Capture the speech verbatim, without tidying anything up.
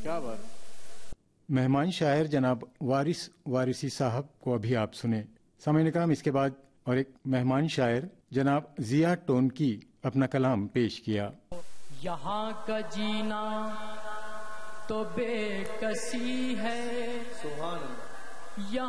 क्या बात। मेहमान शायर जनाब वारिस वारिसी साहब को अभी आप सुने। सामईन कराम, इसके बाद और एक मेहमान शायर जनाब जिया टोनकी अपना कलाम पेश किया। यहाँ का जीना तो बेकसी है, सुभान अल्लाह।